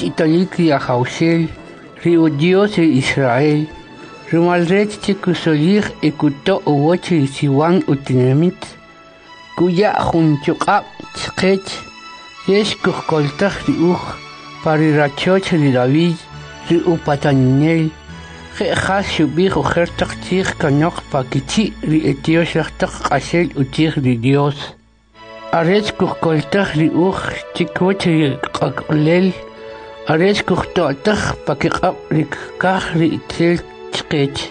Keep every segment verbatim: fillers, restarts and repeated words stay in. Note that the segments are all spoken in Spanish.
italik ri Ahaushel, ri o Dios ri Israel, rumalret chikusolich ekuto uwoch ri siwan utinamit, kuya junchukab chkech, yesh kukoltach ri uch, parirachot ri David, ri upataninel, Khas shubih ujertak tig kanok pakichi ri etioshachtak qashel utig ri Dios. Ares kukoltak ri uch chikwot ri qakolel. Ares kuhtotak pakiqab ri kah ri itel chkech.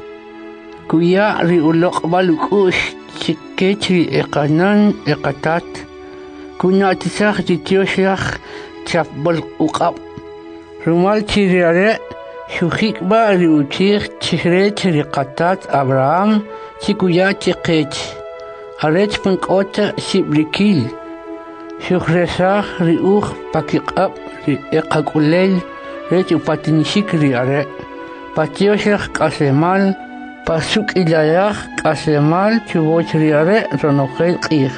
Kuya ri ulok balukush chikech ri eqanan eqatat. Kunatisach ri tioshach chapbol uqab. Rumal chiriare Shukik ba ri uchich chihret ri qatat Abraham chikuya chiqech. Arech pankota sibrikil. Shukresach ri uch pakiqab ri eqakulel rech upatinishik ri are. Patioshach kasemal pasuk ilayach kasemal chuboch ri are ronochel qich.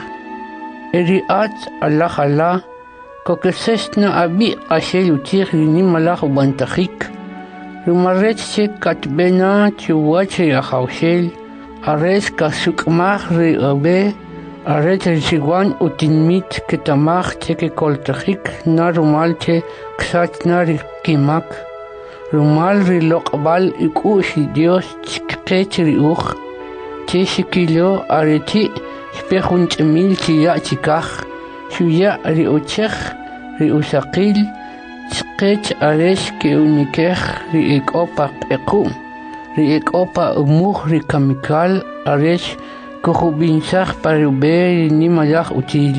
Eriat Allah Allah kokesesna abi qashel uchich ri nimalach ubantachik. Rumaret se katbena chuwach ri Ahaushel, ares kasukmach ri obe, aret risiwan utinmit ketamach cheke koltachik na rumal che ksat na ri kimak, rumal ri lokbal ikushi Dios chkech ri uch, che shikilo areti spechunch emil chiya chikach, shuya ri uchech ri usaqil, Chkech aresh ke unikech ri ekopa eku, ri ekopa umuch ri kamikal aresh kuhubinsach parube ri nimalach util.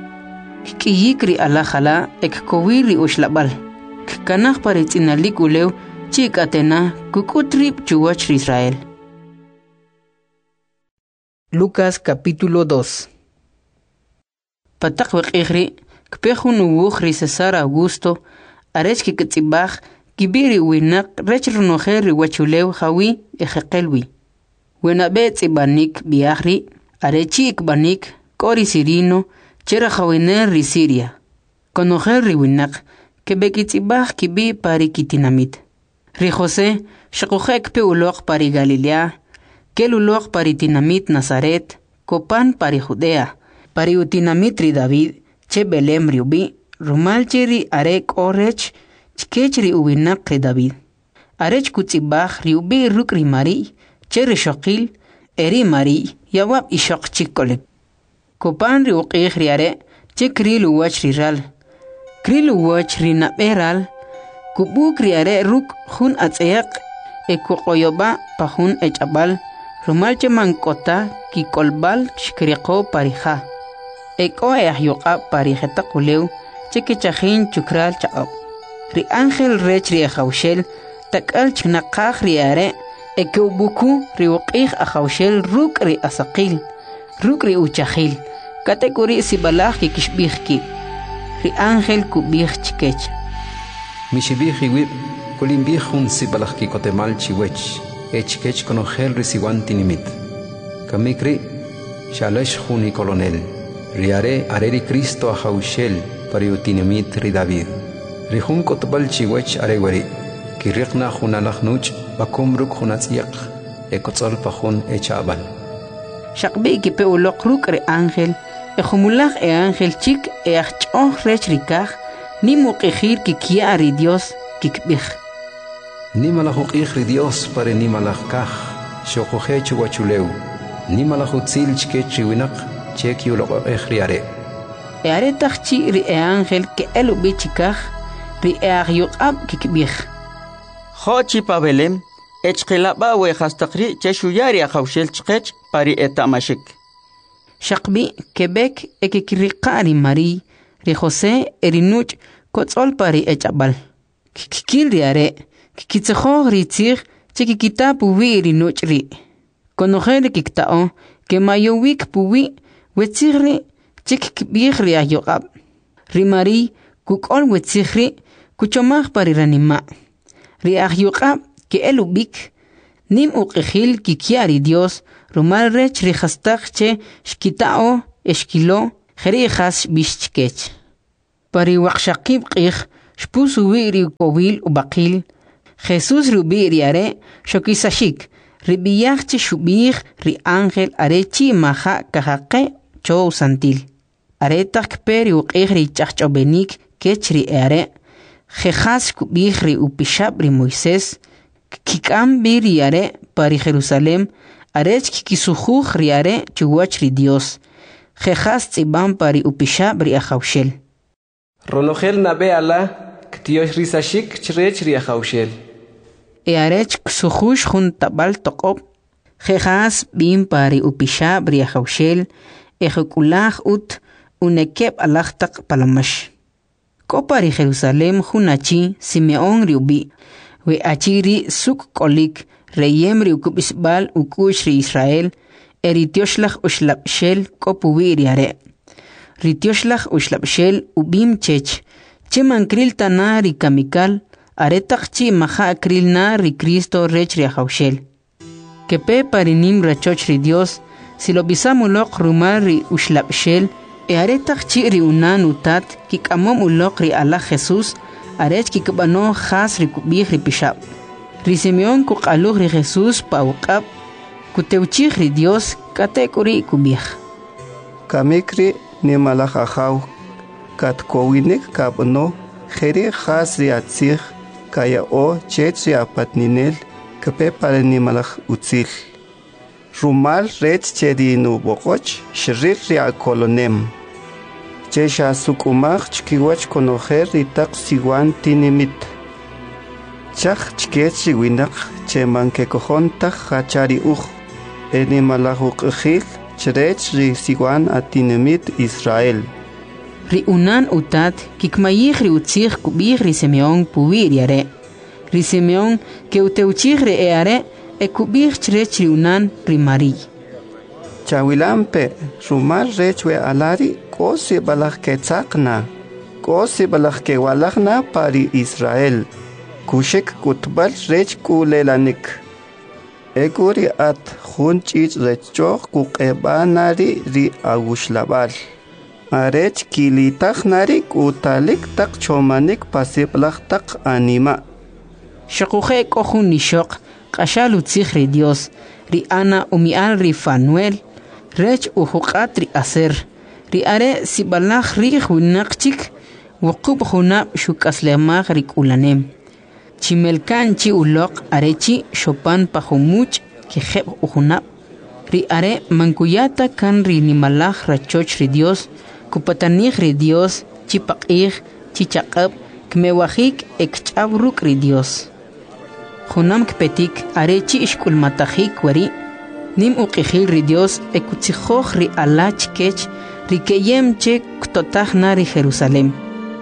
Kiyik ri alajala ek kowi ri ushlabal. Kanach paritzinalik ulew chik atena kukutrip chuwach ri Israel. Lucas capítulo dos. Patak wekihri kpehun uwuch ri Cesar Augusto Aresh ki katzibach kibiri winak rech runojer ri wachulew hawi ejekelwi. Wenabe tzibanik biahri arechi ikbanik kori sirino chera hawiner ri Siria. Konojer ri winak kebekitzibach kibi pari kitinamit. Ri Jose shakujek pe ulok pari Galilea, kel ulok pari tinamit Nazaret, kopan pari Judea, pari utinamit ri David, che Belem ri ubi, Rumal chiri arek orech chkech ri uwinak ri David. Arech kutzibach ri ubi ruk ri Mari, cheri shokil, eri Mari, yawab ishok chikolek. Kopan ri uqich ri are, che krilu wach ri ral. Krilu wach ri naberal, kubuk ri are ruk hun atzeyak, e kukoyoba pa hun echabal, rumal che mankota ki kolbal shkriko parija. Eko e ahyokab parijeta kulew, Cheke chajin chukral chaab. Ri ángel rech ri Ahaushel, takal chnaqaj ri are, eke ubuku ri uqij Ahaushel ruk ri asaqil, ruk ri uchajil, katekuri sibalaj ki kishbijki. Ri ángel kubij chkech. Mishibij iwib, kulimbij hun sibalaj ki kotemal chiwech, e chkech konogel ri siwan tinimit. Kamikri, shalesh hun i kolonel, ri are are ri Cristo Ahaushel, pariutinamit ri David. Rihun kotbal chiwech arewari, kirikna hunalach nuch, bakumruk hunatsiyak, ekotzol pahun echabal. Shakbi ki pe ulok ruk re ángel, e humulach e ángel chik e achchoh rech rikach, ni muqijir ki kia ri Dios kikbij. Ni malachuk ri Dios pare ni malach kach, shokohe chuwachuleu, ni malachutzil chkech riwinak, chek yulok echriare. E aretach chi ri e ángel ke elu bichikaj, ri e agyuqab kikbij. Xochi pa Belem, echqilaba we hastakri cheshuyari Ahaushel chqech pari etamashik. Shakbi Quebec e kikriqa ri Mari, ri Jose erinuch kotzol pari echabal. Kikil ri are, kikitzejo ri tzig, chikikita puwi ri nuch ri. Konoje ri kiktao, ke mayowik puwi, wetzigri chikbij ri ayoqab. Ri Mari kukol wetzigri, kuchomaj pari ranima. Ri ayoqab ke elubik, nim uqijil kikiari Dios, rumal rech ri hastak che shkitao eshkilo, jeri has bishchkech. Pari waqshaqib qij, Shpusu ri kowil ubakil. Jesús rubiri are shokisashik. Ribiyach shubir ri ángel arechi maha kahake chow santil. Aretak peri uqihri chachchobenik kechri are. Jejas kubihri upishab ri Moisés. Kikam biri are pari Jerusalem. Arech kikisujuj ri are chuwach ri Dios. Jejas tzibam pari upishab ri ajaushel. Ronogel nabe ala ktiosh risashik chrech ri ajaushel. E arech ksujuj jun tabal toqob. Jejas bim pari upishab ri ajaushel. Ejekulaj ut unekeb alachtak palamash. Kopari Jerusalem junachi Simeón riubi. We achiri suk kolik reyem ri ukubisbal ukush ri Israel. Eritioslach ushlapshel kopubi riare. Ritioslach ushlapshel ubim chech. Cheman kril tana ri kamikal. Aretak chi maha kril na ri Cristo rech ri ajaushel. Kepe parinim rachoch ri Dios. Si lo bisamulok rumar ri ushlapshel. E aretak chi ri unan utat. Kikamom ulok ri Allah Jesús. Arech kikabano khas ri kubih ri pishab. Ri Simeón kukaluh ri Jesús paukab. Kuteuchih ri Dios katekuri kubih. Kamikri ni malach ajaw. Kat kowinik kabano. Jeri khas ri atzih. Kaya o chet ri apatninel. Kepe pare ni malach utzil. Rumal rech chedi nu bokoch. Shrir ri akolonem. Chesha sukumach chkiwach konojer itak siwan tinimit. Chach chkech winak cheman ke kojontak hachari uj. Eni malahuk ujil chrech ri siwan atinimit Israel. Ri unan utat kikmayih ri utzih kubih ri Simeón pubir yare. Ri Simeón ke uteuchih ri eare e kubih chrech ri unan ri Mari. Chawilampe rumal rech we alari kosi balach ke tzakna. Kosi balach ke walachna pari Israel. Kushik kutbal rech kulelanik. Eguri at junchich rechoch kukebanari ri agushlabal. Arech kilitach nari kutalik tak chomanik pasiblach tak anima. Shakuje kohun nishok kashal utzich ri Dios. Ri Ana umial ri Fanuel. Rech uhuqat ri aser. Ri are sibalach ri hunaqchik. Wukub hunab shukaslemach ri kulanem. Chimelkan chi ulok arechi shopan pahumuch kejeb uhunab. Ri are mankuyata kan ri nimalach rachoch ri Dios. Kupatanich ri Dios chipaqih chichaqab kmewajik ekchabruk ri Dios. Junam kpetik arechi ishkulmatajik wari. Nim uqijil ri Dios ekutzijoj ri alach kech ri keyem che ktotaj na ri Jerusalem.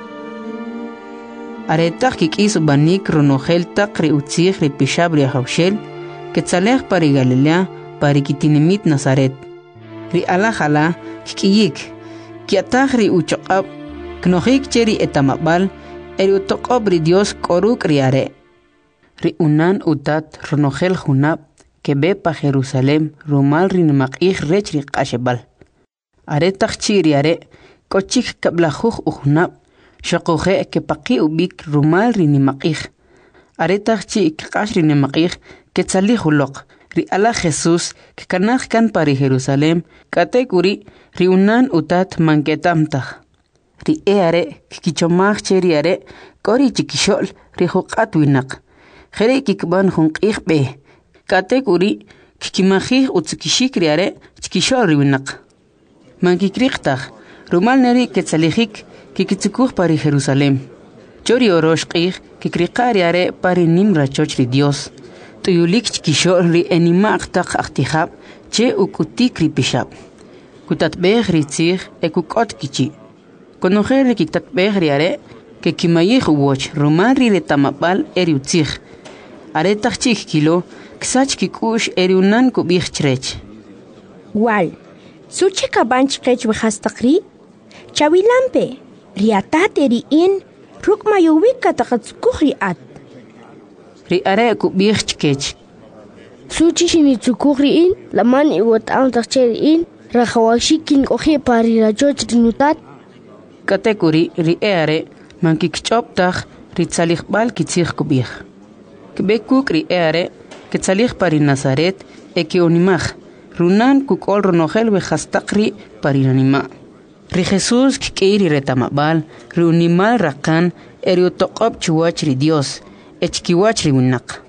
Aretak kikis banik ronogel tak ri utzij ri pishab ri ajaushel ketzalej pari Galilea pari kitinimit Nazaret. Ri alajala kikiyik kiataj ri uchoqab knojik che ri etamabal eri utoqob ri Dios koruk ri are. Ri unan utat ronogel junab kebe pa Jerusalem rumal ri nimaqih rech ri qashebal. Aretak chi ri are kochik kablajuj ujunab. Shakuje que paqi ubik rumal ri nimaqih. Aretak chi kash ri nimaqih que tzalih ulok. Ri ala Jesús que kanaj kan pari Jerusalem katekuri ri unan utat manketamtaj. Ri eare kichomaj che ri are kori chikishol ri huqat winak. Jere kikban junqih be. Katekuri kikimajih utzikishik ri are chikishol ri winak. Mankikriqtaj rumal neri que tzalihik kikitzikuj pari Jerusalem. Chori oroshqih kikriqari are pari nimra choch ri Dios. Tuyulik chkishor ri enimaqtaq aqtijab che ukutik ri pishab. Kutatbej ri tzij ekukot kichi. Konojer ri kitatbej ri are que kimayij uwoch rumal ri retamapal eri utzij. Are tachchik kilo ksach kikush eri unan kubij chrech. Wal, suche kabanch kech wehastaqri? Chawilampe. Riatat eri in ruk mayuwik katakatsukuh riat. Ri are kubih chkech. Suchi shini tsukuh in laman iwat ang takcher in rakawashikin kohe pari rajoch rinutat. Katekuri ri are mankikchoptaj ritzalijbal kitzij kubij. Kbekuk ri eare kitzalij pari Nazaret ekeonimaj runan kukol ronogel wejastaqri pari nanima. Ri Jesús kikeiri retamabal ri unimal rakan eriotoqob chuwach ri Dios echkiwach ri winak.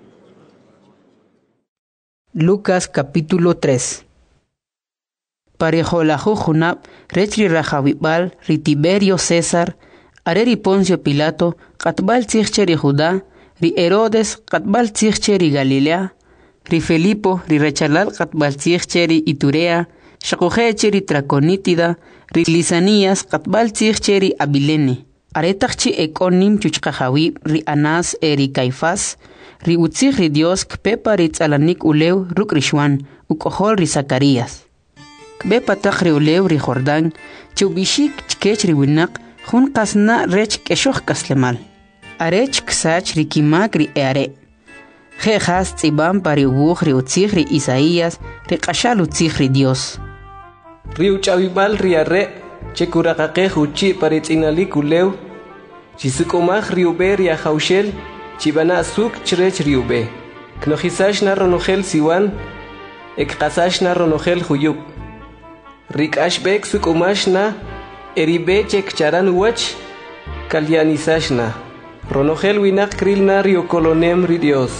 Lucas capítulo tres. Parejolaju junab rechri rajawibal ri Tiberio César areri Poncio Pilato qatbal tzigche Judá ri Herodes qatbal tzigche Galilea ri Felipo ri rechalal qatbal tzigche Iturea shaqujeche ri Traconítida ri Lisanías qatbal tzigche Abilene aretachchi ekonim chuchqajawi ri Anás eri Caifás ri utzig ri Dios kpepa ri tzalanik ulew ruk rishwan ukohol ri Zacarías kbepa tak ri ulew ri Jordán chubishik chkech ri winak jun qasna rech keshoj kaslemal arech ksach ri kimak ri eare jejas tzibam pari ubuj ri utzig ri Isaías ri qashal utzig ri Dios ri uchawibal ri arre chekuraqaqej uchi pari tzinalik ulew chisukumaj ri ube ri ajaushel chibana suk chrech ri ube knojisash na ronogel siwan ekqasash na ronogel huyuk rikashbek sukumash na eribe chek charan wach kalyanisash na ronogel winak kril na ri okolonem ri Dios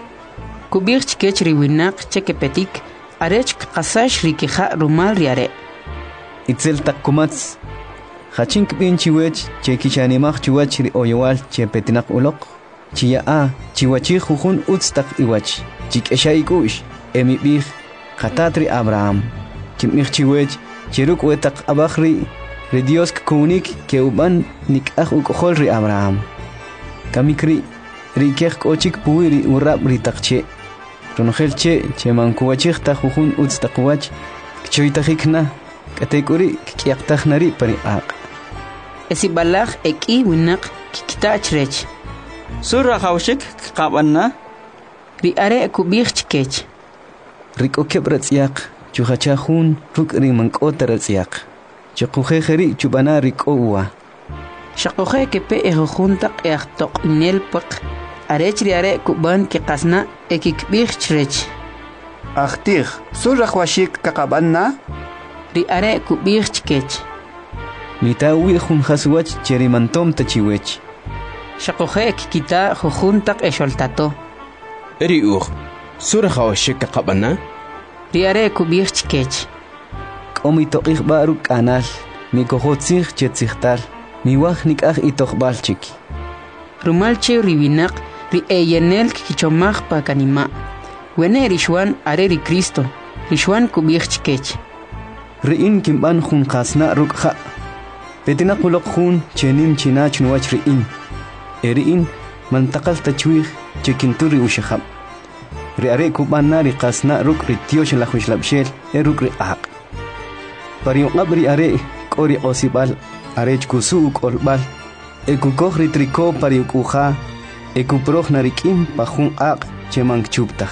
kubir chkech ri winak chekepetik arech qasash ri kija rumal ri are itzel takkumats khachink bin chiwech chekichanimaj chiwach ri oyowal chepetinak uloq chiya a chiwachi jujun utstak iwach chikeshaikush emibij qatatri Abraham chimij chiwech cheruk wetak abajri ri Dios kunik ke uban nikaj ukojol ri Abraham kamikri ri kej kochik puiri urab ri taqche ronogel che cheman kuwachig ta jujun utstak wach choitajikna katekuri kiaqtajnari pari aq esibalaj eki winak kikitachrech Surra hawshik qabanna ri are kubij chkech riko kebratsiaq chujachajun ruk ri mankota ratsiaq chqujejeri chubana riko uwa shaqoje kepe ejuntak eaqtoq inel paq arech ri are kuban ke qasna ekikbij chrech Achtij, surra hwashik kaqabanna ri are kubij chkech mitawi jun haswach cherimantom tachiwech shaqoje kikita jujuntak esholtato eri uj sura hawshik kaqabana ri are kubij chkech qomitoqij baru kanal mi kojotzig chetzigtal mi waj nikaj itoqbalchik rumal che ri winak ri eyenel kichomaj pa kanima wene rishwan are ri Cristo rishwan kubij chkech ri in kimban jun qasna rukha petina qulok jun chenim chinach nuwach ri in eriin mantaqal tachwih chekinturi ushahab ri are kubanna ri qasna ruk ri tiosh la khushlabshel eruk ri aq pari qabri are qori osibal are chkusu qolbal ekukoj ri triko pari ukuja ekuproj narikim pajun aq cheman chuptaj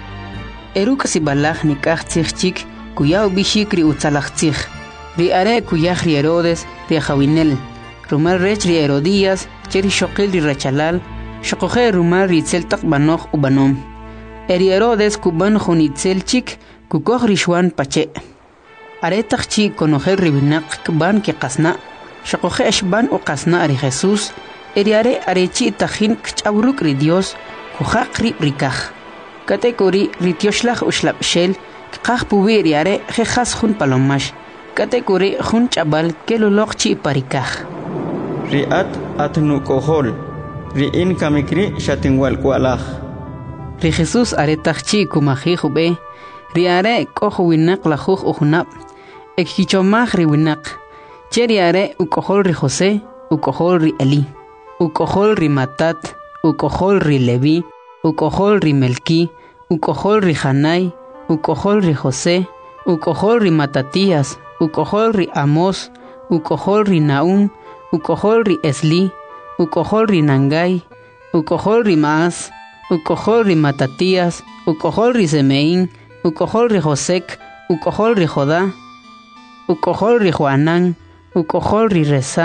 eruk sibalaj nikaj tzigchik kuyaw bishik ri utsalajtzig ri are kuyaj ri Herodes ri jawinel rumal rech ri Herodías cheri shoqil ri rachalal shoqoje rumal ri tseltaq banoj ubanom eri Herodes kuban junitzel chik kukoj rishwan pache aretaq chi konojel ri winak kban ke qasna shoqoje shban u qasna ri Jesús eri are arechi tajin kchawruk ri Dios kujaq ri rikaj katekori ri tioshlaj ushlabshel qaj puwi ri are jejas jun palomash katekori jun chabal keloloq chi parikaj riat atnu kohol ri in kamikri shatinwal kwalaj ri Jesús aretachchi kumaji jube ri are kojo winak la juj ujnab ekkichomaj ri winak cheri are ukojol ri José ukojol ri Eli ukojol ri Matat ukojol ri Levi ukojol ri Melki ukojol ri Janai ukojol ri José ukojol ri Matatías ukojol ri Amos ukojol ri Naum ukojol ri Esli, ukojol ri Nangai, ukojol ri Maas, ukojol ri Matatías, ukojol ri Semeín, ukojol ri Josek, ukojol ri Jodá, ukojol ri Juanán, ukojol ri Reza,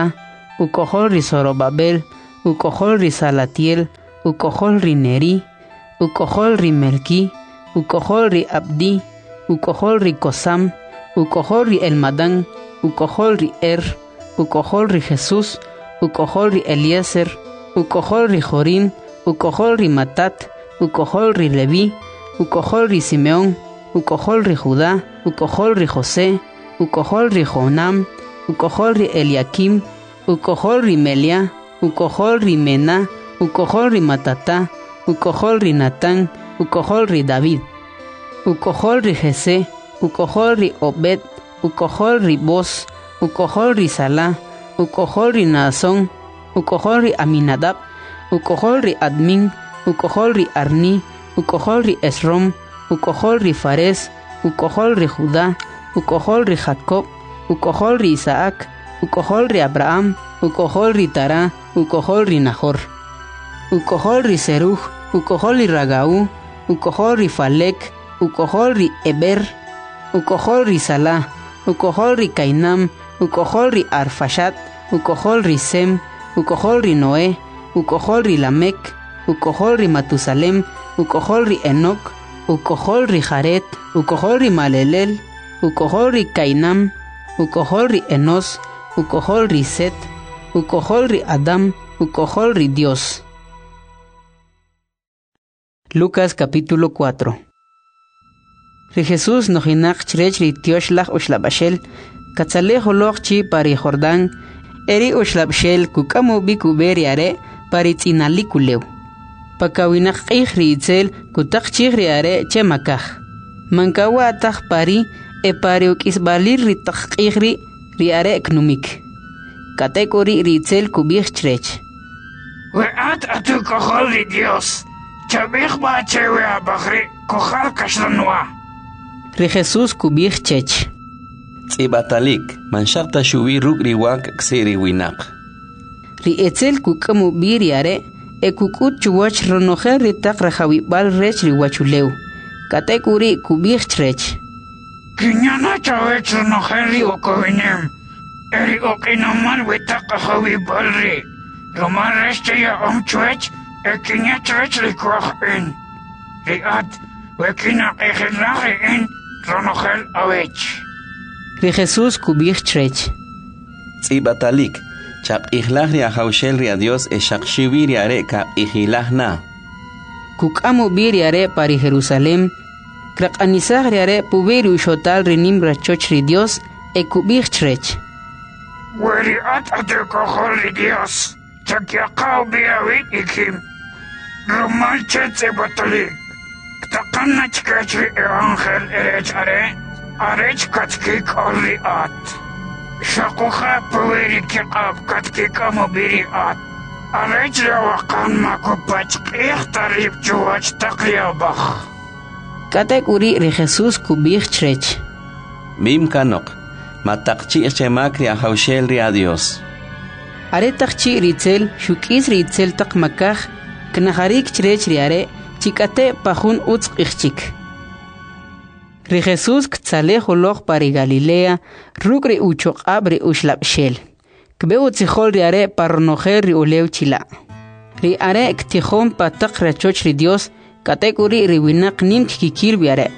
ukohol ri Zorobabel, ukohol ri Salatiel, ukohol ri Neri, ukohol ri Melki, ukohol ri Abdi, ukohol ri Kosam, ukohol ri Elmadán, ukohol ri Er, ukohol ri Jesús, ukohol ri Eliezer, ukohol ri Jorim, ukohol ri Matat, ukohol ri Leví, ukohol ri Simeón, ukohol ri Judá, ukohol ri José, ukohol ri Jonam, ukohol ri Eliakim, ukohol ri Melia, ukohol ri Mená, ukohol ri Matatá, ukohol ri Natán, ukohol ri David, ukohol ri Jesé, ukohol ri Obed, ukohol ri Boz, ukohol ri Salá, ukohol ri Naasón, ukohol ri Aminadab, ukohol ri Admin, ukohol ri Arni, ukohol ri Esrom, ukohol ri Fares, ukohol ri Judá, ukohol ri Jacob, ukohol ri Isaac, ukohol ri Abraham, ukohol ri Tará, ukohol ri Nahor, ukohol ri Seruj, ukohol ri Ragaú, ukohol ri Falek, ukohol ri Eber, ukohol ri Salá, ukohol ri Cainam, ukohol ri Arfashat, ukohol ri Sem, ukohol ri Noé, ukohol ri Lamec, ukohol ri Matusalem, ukohol ri Enoc, ukohol ri Jaret, ukohol ri Malelel, ukohol ri Cainam, ukohol ri Enos, ukohol ri Set, ukohol ri Adam, ukohol ri Dios. Lucas capítulo cuatro. Ri Jesús nojinak chrech ri tioshlach ushlabashel, katzaleh holoch chi pari Jordán, eri ushlabshel kukamu bikuberi are pari tzinalikulew. Pakawinak qih ri itzel kutak chih ri are chemakaj. Mankawa ataj pari e pari ukisbalir ri tak qih ri ri are knumik. Katekori ri itzel kubich chrech. Weat atu kohol ri Dios, chabich ba chewe abachri kohal kashlanua. Ri Jesús kubich chech. Tzibatalik, manshakta shubi ruk riwak ksiri winak. Ri etzel kukamu biri are, e kukut chuwach ronojer ri tak rajawibal rech ri wachulew. Katekuri kubich chrech. Kinyana chawech ronojer ri okowinem, eri okinaman witak rajawibal ri. Roman reste ya omchwech, e kinya chrech ri kwach in. Ri at, wekina ejelaje in, ronojer awech. Ri Jesús kubich chrech. Tzibatalik, chap ihlach ri ahaushel ri a Dios e shakshivi ri are ka ihilach na. Kukamu biri are pari Jerusalem, krak anisach ri are puberi ushotal ri nimra choch ri Dios e kubich chrech. Weri at ate kohol ri Dios, chakyakaw biyawit ikim. Rumal chet Tzibatalik, ktakan na chkech ri evangel erech are, arech katkik olri at. Shakuha paweri kiqab katkika mobiri at. Arech rawakan makupach ikhtarib chuwach takliyabach. Katekuri ri Jesús kubich chrech. Mim kanok, matakchi chemakri ahaushel ri a Dios. Are takchi ritzel, shukis ritzel tak makaj, knaharik chrech ri are, chikate pajun utz ichchik. Ri Jesús ktzaleh holoch pari Galilea, ruk ri uchok ab ri ushlabshel. Kbe utzihol ri are parnojer ri ulew chila. Ri are ktihon patak rachoch ri Dios, katekuri ri winak nim kikir bi are.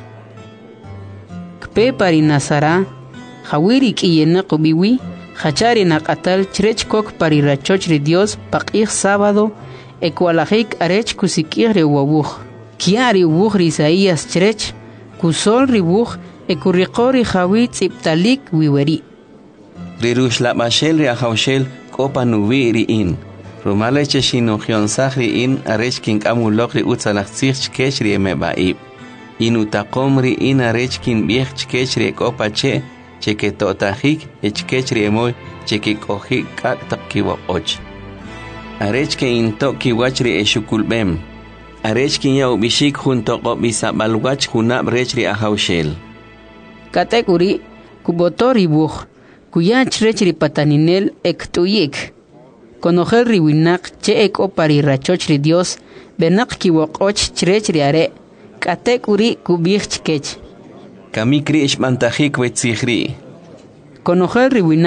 Kbe pari Nazara, hawiri kiyenak ubiwi, hachari nakatal chrech kok pari rachoch ri Dios, pakih sábado, ekwalajik arech kusikir ri wabuch. Kiari ubuch ri Isaías chrech, kusol ribuch e kurriqori jawi tziptalik wiweri. Rirush la bashel ri ahaushel kopa nubi ri in. Rumale che shinochion sach ri in arech kin kamulok ri utzalach tzich chkech ri emebaib. Inutakom ri in arech kin biech chkech ri kopa che cheke totajik e chkech ri emoy cheke kohik kak tak kiwa och. Arech ke in tok kiwach ri e shukulbem. Arech kin ya ubishik junto ko bisabalwach hunab rech ri ahaushel. Katekuri kubotor ribuch, kuya chrech ri pataninel ektuyik. Konojer ri winak che ek opari rachoch ri Dios, benak kiwokoch chrech ri are, katekuri kubich chkech. Kamikri ishmantajik wetzihri. Konojer ri winak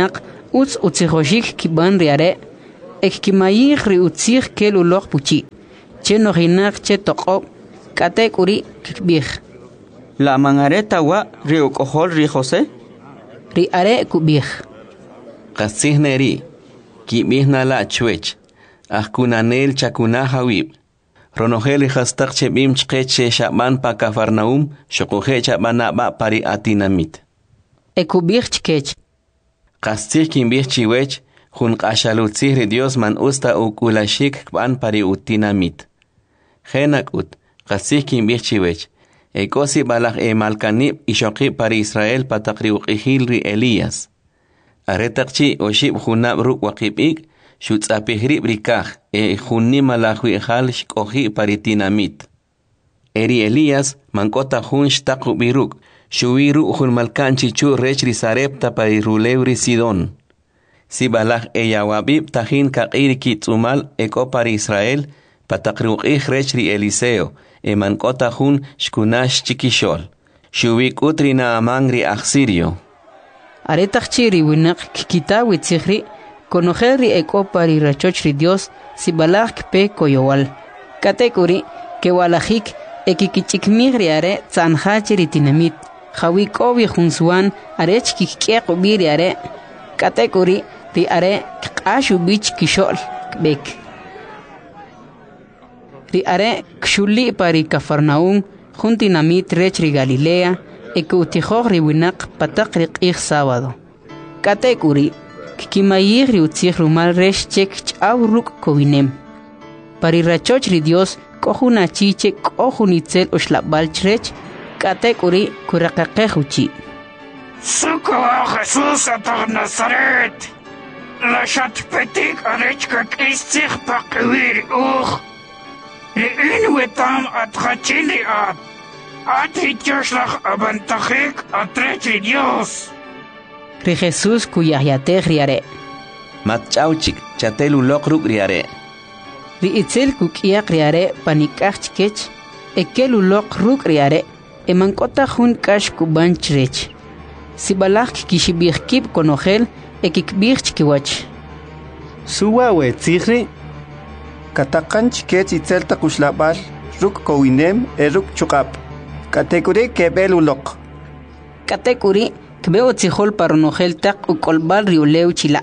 uts utzijoshik kiban riare ek kimayig ri utzig kel uloq puchi che no hinak che toqo katek uri kibih la mangareta wa ri ukohol ri José ri are kubih qasihneri kibih na la chwech ahkunanel chakuna hawib ronojeli hastaq chebim chqeche shaban pa Cafarnaum shoqoje chabana ba pari atinamit ekubih chkech qasih kimbih chiwech jun qashalutzih Dios man usta ukulashik kban pari utinamit Genakut, Kasiki Birchiwech, Ekosi Balach e Malkanib Ishoki para Israel patakri uqihilri Elías. Aretakchi oshib junab ruk wakibik, shutzapihri brikaj, e junni malahwi hal shkohi paritinamit. Eri Elías, mankota jun shtaku biruk, shuiru jun malkanchi chu rechri sarepta parirulevri Sidon. Si balach e yawabib tahin kakiri kitzumal eko para Israel, patakriuq rechri Eliseo, e mankota jun shkunash chikishol. Shubik utrina amangri axirio. Aretachiri winak kikitawi tzihri, konojeri eko pari rachochri Dios, si balak pe koyowal. Katekuri, ke walajik, ekikichikmigri are, tzanhachiri tinamit, hawikobi junsuan, arech kikiek ubiri are, katekuri, ri are, kashu bich kishol, bek. Ri are kshuli pari Cafarnaum, juntinamit rechri Galilea, e que utijogri winak patakri qih sábado. Katekuri, kikimayigri utzig rumal resh chek chauruk kovinem. Pari rachochri Dios, kohuna chiche kohunitzel ushlabal chrech, katekuri kurakaqehuchi. Suko Jesús atar Nazaret, la chatpetik arechka kistig pakwir uch. Ri wetam atrachili at. Atrityoslach abantachik atrechi Dios. Ri Jesús kuyahyatek riare. Matchauchik chatelu lokruk riare. Ri itzel kukiak riare panikach kech. Ekelu lokruk riare. Emankota jun kash kubanchrech. Sibalach kishibirkib konogel ekikbirch kiwach. Suwawe tzihri. Katakanch kech itzel takushlabal. Ruk kowinem eruk chukap. Katekuri kebelulok. Katekuri kbeo tzihol paronogel tak ukolbal riuleu chila.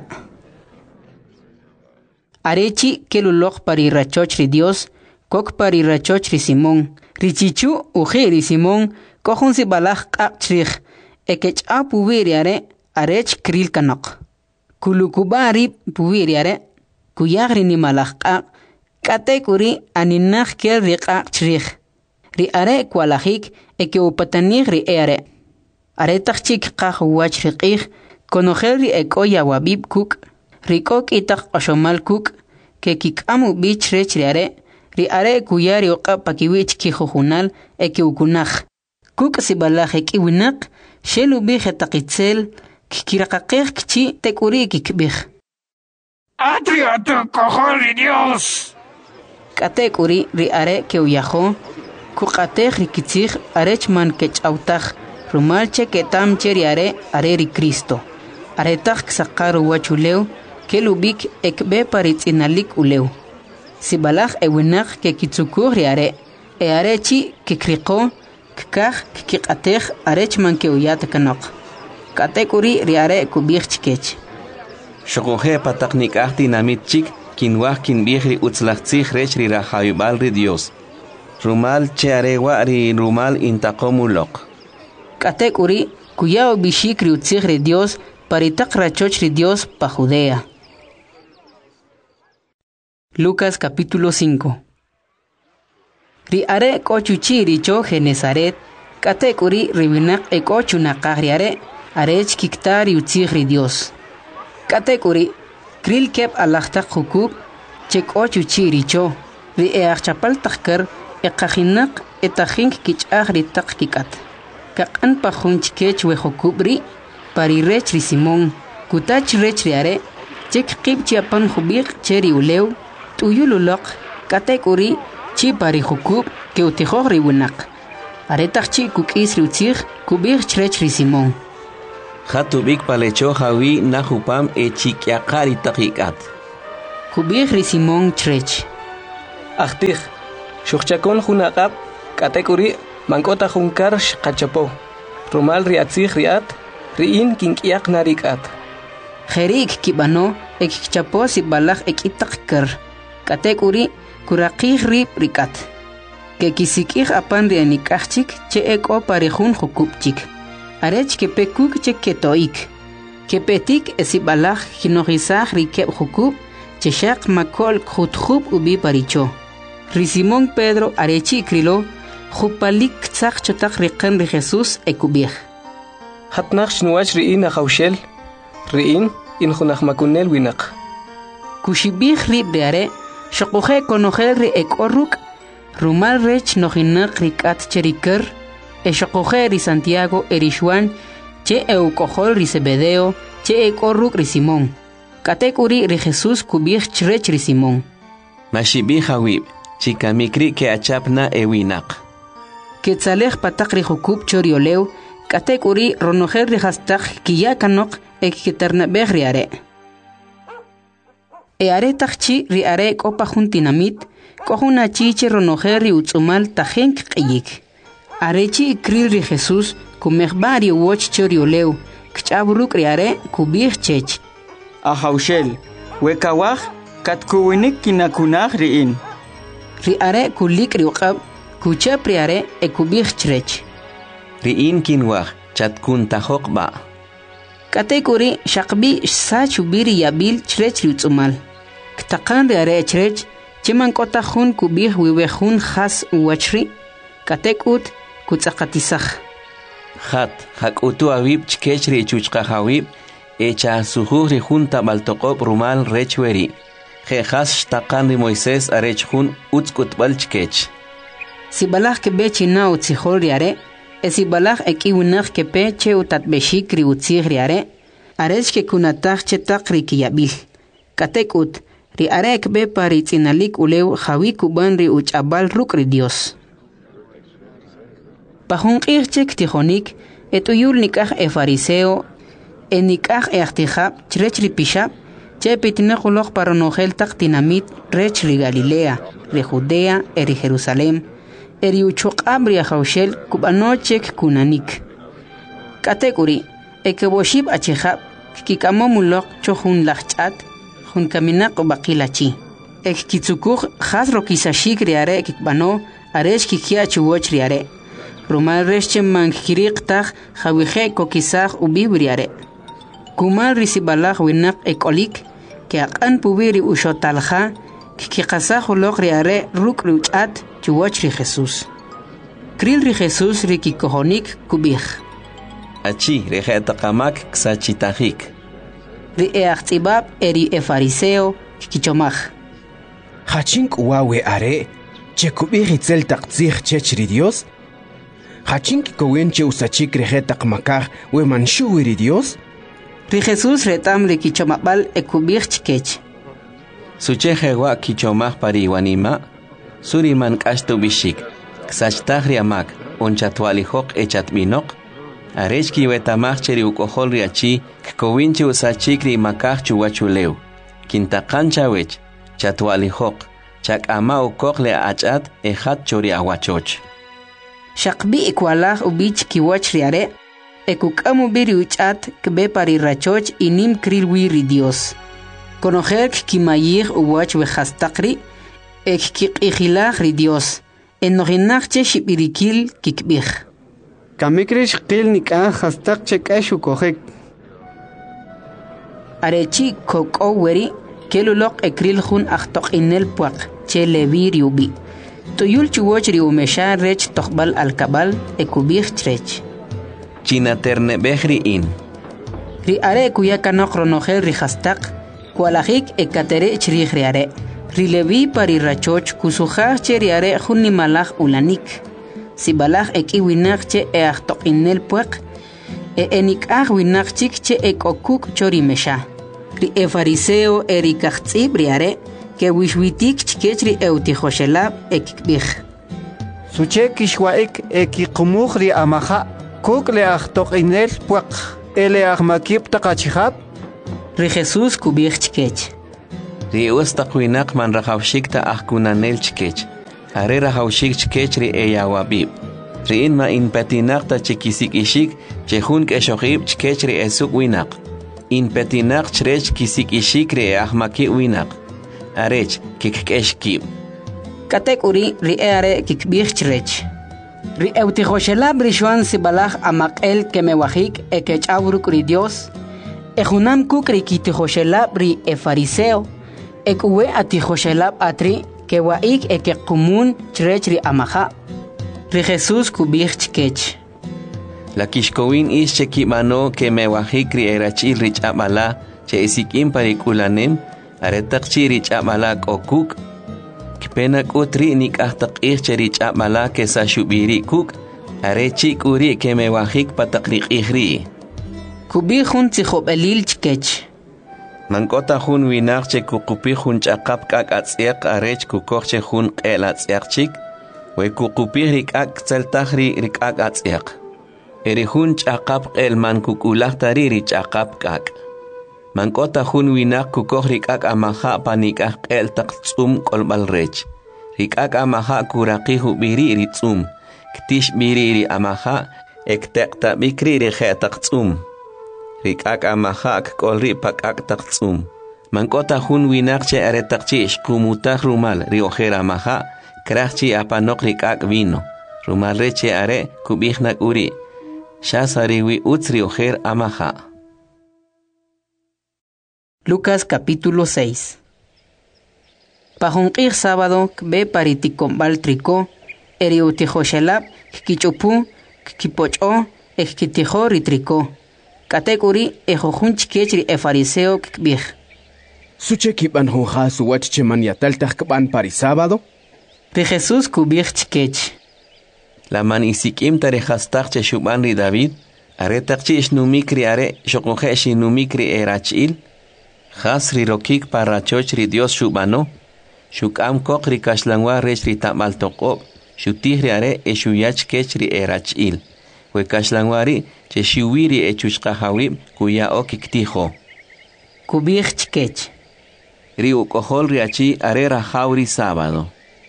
Arechi kelulok pari rachochri Dios, kok pari rachochri Simón. Richichu ujiri Simón, kohun si balach kakchrich, ekech a puviriare, arech kril kanok. Kulukubari puviriare, kuyagri ni malach kak, katekuri aninach kel rikakchrich. Ri are kwalajik eke upatanig ri ere. Are tachik kach wach riqih, konogel ri ekoya wabib kuk, rikok itak ashomal kuk, ke kikamu bich rech ri are, ri are kuyari oqa pakiwich kijujunal eke ukunaj. Kuk si balaj eki winak, shelu bije takitzel, kikirakakej kchi tekuri kikbij. Atriatu kohol Dios. Katekuri ri are ke uyajo, Kukatej rikitzig arechman kechautaj, rumalche ketam cheriare areri Cristo. Aretaj ksakaru wachuleu, kelubik ekbe paritzinalik uleu. Sibalaj ewinak ke kitzukur are, e arechi kikriko, kkaj kikatej arechman ke uyat kanok. Katekuri riare kubich chikech. Shokoje pataknik ahti namit chik, kinwah kinbihri utzlachtzig rechri rahayubalri Dios. Rumal chearewa ri rumal intakomulok. Katekuri, kuyao bishikri utzigri Dios, paritak rachochri Dios pa Judea. Lucas capítulo cinco. Ri are kochuchi richo Genezaret, katekuri ribinak e kochu nakagriare, arech kiktari utzigri Dios. Katekuri, kril kep alachtak hukub, chek ochuchi richo, ri e achapal takkar, Ekajinak etahink kich agri takkikat. Kakan pahunch kech wehokubri, pari rechri Simón, kutach rechri are, chek kib chiapan hubik cheri uleu, tuyululok, katekuri, chi pari hukub, ke utihogri winak. Aretach chi kukis riutzig, kubik rechri Simón. Hatubik palecho jawi nahupam echikyakari takikat. Kubih ri Simón Trech. Achtih, shuchakon hunaqab, katekuri, mankota hunkar shkachapo. Rumal riatzih riat, riin kinkiak narikat. Jerik kibano, ekchapo si balak ekitakker. Katekuri, kurakih rip rikat. Kekisikih apan rianikachik, che eko parejun hukupchik. Arech kepekuk che ketoik. Kepetik esibalak hinorizah rikep hukup, cheshak makol khutkhub ubi paricho. Risimón Pedro arechi krilo, jupalik tzak chotak riqen ri Jesús ekubih. Hatnaq shnuach riin akhawshel, riin in khunaq makunel winaq. Kushibih rib riare, shokuje konojel ri ekorruk, rumal rech nojinak rikat cheriker, e shokuje ri Santiago erishwan, che eukojol ri Zebedeo, che ekorruk ri Simón. Katekuri ri Jesús kubih chrech ri Simón. Mashibih hawib, chikamikri ke achapna ewinaq. Ketzalej patak ri hukub chorioleu, katekuri ronojer ri hastak kiyakanok ekiternabeh ri are. E are takchi ri are kopa juntinamit, kohuna chiche ronojer ri utzumal tajenk qiyik. Arechi kril ri Jesús kumehbari woch chorioleu, kchabruk ri are kubih chech. Ahaushel, wekawah katkuwinik kinakunah riin. Ri are kulik ri uqab, kuchap ri are ekubih chrech. Riin kinwah, chatkun tahokba. Katekuri shakbi sa chubiri yabil chrech ri utzumal. Ktakan ri are chrech, cheman kota hun kubih wiwehun khas uwachri, katekut kutzakatisach. Hat, hakutu awib chkech ri chuchka hawib, echa sujuh ri junta baltoqob rumal rechweri. Jejas shtakan ri Moisés arech hun utskut balchkech. Si balach kebe china utzihol ri are, e si balach eki unach kepe che utat beshik ri utzih ri are, arech ke kunatach chetak ri kiyabil. Katek ut, ri are ekbe pari tzinalik uleu jawi kuban ri uchabal ruk ri Dios. Pahun kirchek tijonik, et uyul nikach e fariseo, e nikach e achtijab, chrech ri pishab, che pitinakulok para nogel tak tinamit rech ri Galilea, ri Judea, e ri Jerusalem, e ri uchok abri ahaushel kubanochek kunanik. Katekuri, e keboshib achijab, kikamo mulok chohun lachchat, hun kaminak o bakilachi. E kitsukuj khas rokisashik ri are kikbano, aresh kikia chuwoch ri are. Rumal reche mankirik tak jawije kokisaj ubibri are. Kumal risibalaj winak ekolik, que akan pubiri ushotalja, que kasaj ulok ri are ruk ri uchat chuwoch ri Jesús. Kril ri Jesús ri kikohonik kubij. Achi ri jetakamak ksachitahik. Ri eachtibab eri e fariseo kichomaj. Hachink uwawe are, che kubij itzel taktzih chech ri Dios? Hachink kowenche usachik ri jetamakaj we manshuwi ri Dios? Ri Jesús retam ri kichomabal e kubij chkech. Sucheje wa kichomaj pari wanima, suriman kashtu bishik, ksachtaj ri amak, onchatwalijok echatminok, arechki wetamaj cheri ukohol ri achi, kkowinche usachik ri makaj chuwachuleu, kintakancha wech, chatwalijok, chak ama ukok le achat ejat chori awachoch. Shakbi ikwalaj ubich kiwach ri are, ekukamu biri uchat kbe pari rachoch inim krilwi ri Dios. Conocer kimayir uwach wejastakri, ek kikijilaj ri Dios. Enohinachche shibirikil kikbij. Kamikrish qil nikah hastak chekashu kohek. Arechi koko weri, kelulok ekril hun achtok inel puak, che levir yubi. Tuyul chuwoch ri umesha rech tokbal alkabal ekubij trech. China terne behri in. Ri are kuyakanok ronogel ri hastak, kualajik ekatere chrij ri are. Ri levi pari rachoch kusujaj che ri are junni malaj ulanik. Si balaj eki winak che e achtok inel puak, e enikaj winak chik che ekokuk chori mesha. Ri e fariseo e ri kachtzib ri are, que wishwitik chkechri eutijoshelab ekikbij. Suche kishwaik ekiqumuj ri amaja, kuk le achtok inel puak. ele ahmakip taqachihab? Ri Jesús kubich chkech. Ri ustaqwinak man rahawshikta ahkunanel chkech. Are rahawshik chkech ri eyawabib. Ri in ma in petinakta chikisik ishik chehun keshohib chkech ri esuk winak. In petinak chrech kisik ishik ri ahmaki winak. Arech kikeshkib. Katek uri ri are kikbich chrech. Ri eutihoshelab rishuan sibalach amakel kemewahik ekech auruk ri Dios. Ejunam kuk ri kitihoshelab ri e fariseo. Ekuwe atihoshelab atri kewaik eke kumun chrech ri amaha. Ri Jesús kubich chkech. La kishkowin is chekimano kemewahik ri erachil rich amala che isikim parikulanem aretakchi rich amala kokuk. Pena kutri nik ahtak icheri chamala ke sa shubiri kuk are chik uri ke me wahik patakrik ihri kubi hun tsikhop elil chkech mankota hun winak che kukupi hun chaqap kak atsiak arech kukoch che hun qel atsiak chik we kukupi rik ak tseltahri rik ak atsiak eri hun chaqap qel man kukulah tari ri chaqap kak Mankota hun winak kukoh rikak amaha panikah el taksum kolbal rech. Rikak amaha kuraki hubiri ritsum. Ktish biriri amaha ektek tabikri rikhe taksum. Rikak amaha kolri pakak taksum. Mankota hun winak che are takchi ishkumutah rumal riojer amaha krachchi apanok rikak vino. Rumal reche are kubihnak uri. Shasariwi uts riojer amaha. Lucas capítulo seis. Pajunqir sábado kbe pariticombal trico, eriutijoshelab, kichupu, kipocho, ekitijo ritrico. Katekuri ejojun chikechri e fariseo kbij. Suche kiban honja su wachche maniatal takban pari sábado? Ri Jesús kubij chikech. La man isikim tarejastach shuban ri David, are takchi isnumikri are shokoje shinumikri erachil. Hasri rokik para chochri Dios shubano, shukam kokri kashlangwa rechri tamal tokop, shutihri are e shuyach kechri e rachil, we kashlangwari che shuwiri e chushkahawib kuya okiktijo. Kubich chkech. Riu kohol riachi are rahauri sábado.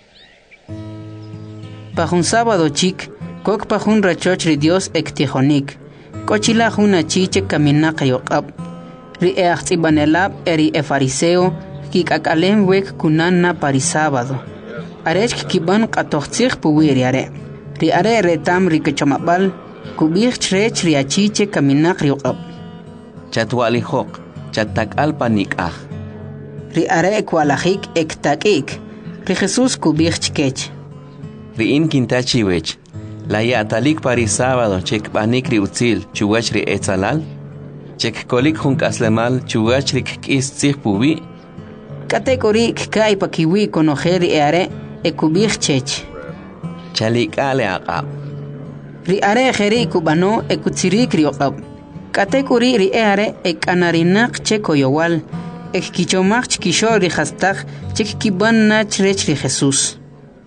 Pajun sábado chik, kok pajun rachochri Dios ektijonik, kochila juna chiche kaminaka yokab. Ri e achtibanelab eri e fariseo kikakalem wek kunana pari sábado. Arech kiban katochtzich puwiri are. Ri are retam ri kechamabal kubich chrech ri achiche kaminak riokab. Chatwali hok, chatak alpanik ah. Ri are kwalahik ektakik. Ri Jesús kubich chkech. Ri in kintachi wech. La yatalik pari sábado chek panik ri utzil chuwach ri etzalal. Chek kolik hun kaslemal chuachrik kis tsih pubi. Katekorik kai pakiwi konojeri eare e kubich chech. Chalik ale aqab. Ri are jeri kubano e kutsirik riokab. Katekori ri eare e kanarinak cheko yowal. E kichomach chikisho ri hastag chek kiban na chrech ri Jesús.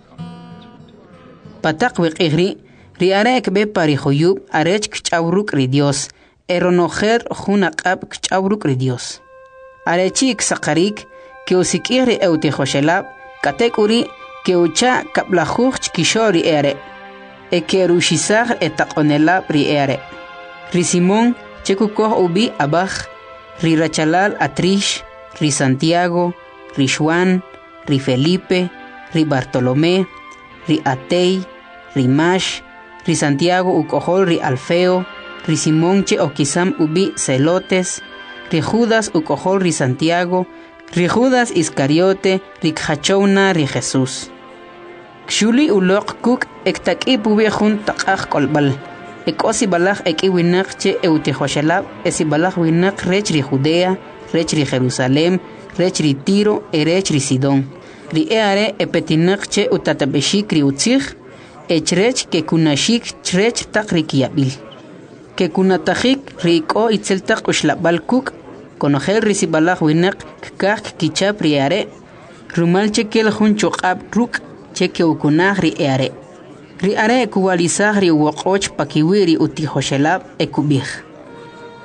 Patak wik igri ri are ekbe pari joyub arech kchauruk ri Dios. Eronojer junaqab kchauruk ri Dios. Arechik sakarik que usikiri eutejoshelab katekuri que ucha kaplajuch kishori ere. E que rushizar etaqonelab ri ere. Ri Simón chekukoh ubi abaj, ri Rachalal atrish, ri Santiago, ri Juan, ri Felipe, ri Bartolomé, ri Atei, ri Mash, ri Santiago ukohol ri Alfeo, ri Simón che okisam ubi celotes, ri Judas ukohol ri Santiago, ri Judas Iscariote, ri Khachouna ri Jesús. Kshuli ulok kuk ektak ipubi jun takaj kolbal. Ekosi balaj eki winak che eutejoshelab, esi balaj winak rech ri Judea, rech ri Jerusalem, rech ri Tiro, e rech ri Sidón. Ri eare epetinak che utatabeshik ri utzich, echrech ke kunashik chrech tak ri kiabil. Que kunatajik rico itzeltak ushlabal kuk, konojel risibalaj winak kak kichap riare, rumal chekel jun chokab ruk, cheke ukunaj ri eare. Ri are kuwalizaj ri wokoch pakiwiri utijoshelab ekubij.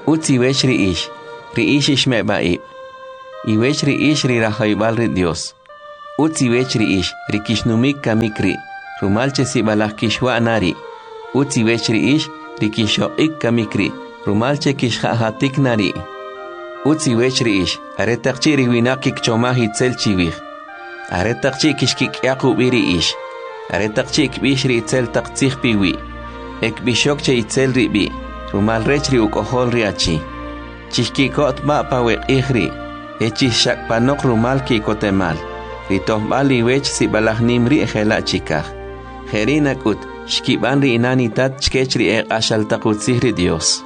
Utzi wech ri ish, ri ish ish me baib. I wech ri ish ri rahaibal ri Dios. Utzi wech ri ish, ri kishnumik kamikri, rumalche si balak kishwa nari. Utzi wech ri ish, ri kishoik kamikri, rumalche kishhahatik nari. Utzi wech ri ish, aretakchi ri winakik chomahi tzel chivich. Aretakchi kishkik yaku biri ish. Aretakchi kbish ri tzel taktsich piwi. Ek bishok che itzel ri bi. Rumal rech ri ukohol ri achi. Chishkikot ba pa wek ihri. Echi shak panok rumal ki kotemal. Ritoh bali wech si balahnim ri ejela chikach. Jerina kut, shkiban ri inani tat chkech ri ek ashal takutzih ri Dios.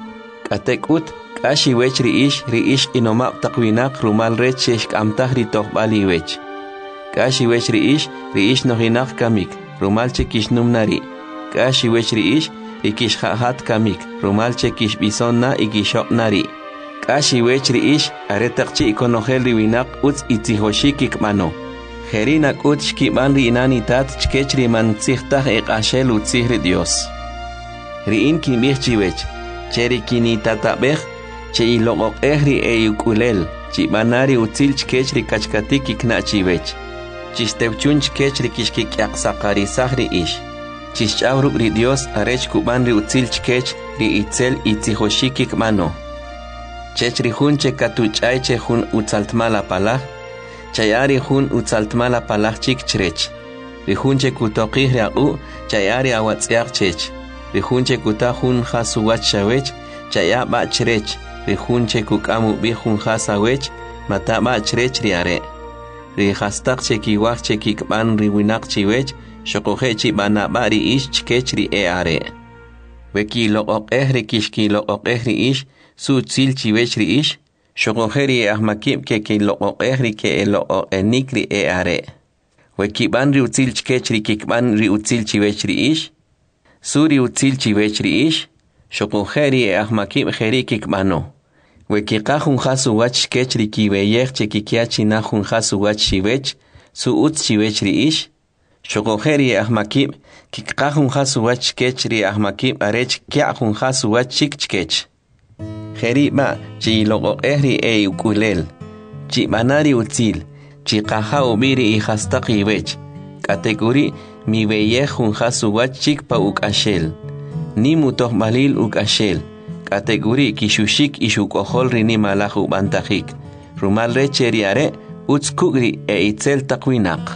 Katek ut, kashi wech ri ish, ri ish inomap takwinak rumal rech shek amtah ritoh bali wech. Kashi wech ri ish, ri ish nohinak kamik, rumal chekish numnari. Kashi wech ri ish, ri kish hahat kamik, rumal chekish bisonna ikishok nari. Kashi wech ri ish, aretakchi ikonohel ri winak uts itzihoshikik mano. Jerinak ut shkiban ri inani tat chkech ri mantzihtaj ek ashel utzih ri Dios. Ri in kimich chiwech, cheri kini tatabej, che ilogok ehri e yukulel, chibanari utzil chkech ri kachkatik ikna chiwech. Chistewchun chkech ri kishkik yaksakarizaj ri ish. Chischawruk ri Dios arech kuban ri utzil chkech ri itzel itzihoshikik mano. Chech ri hun che katuchay che hun utzaltmala palaj, chayari hun utzaltmala palaj chik chrech. Ri hun che kutokih ri aku, chayari awatziak chech. Ri hun che kutajun hasuwach shawech, chaya ba chrech. Ri hun che kukamu bi hun hasawech, mata ba chrech ri are. Ri hastak che kiwach che kikban ri winak chiwech, shokohe chi bana ba ri ish chkech ri e are. Weki loqok eh ri kishki loqok eh ri ish, su tzil chiwech ri ish, shokohe ri ahmakib ke ki loqok eh ri ke e loqok enik ri e are. Weki ban ri utzil chkech ri kikban ri utzil chiwech ri ish, su ri utzil chiwech ri ish, shokohe ri e ahmakib heri kikbano. Weki kahun hasu wach chkech ri kiweyech che kikiachi nahun hasu wach chiwech, su utz chiwech ri ish, shokoheri ahmakib kikahun hasu wach chkech ri ahmakib arech kiahun hasu wach chik chkech. Heri ba chi logo ehri e ukulel, chi banari utzil, chi kaha ubiri i hastaki wech, kategori mi weyehun hasu wach chik pa ukashel, ni mutoh balil ukashel, kategori kishushik ishukohol rini malahu bantajik, rumal recheri are utz kugri e itzel takwinak.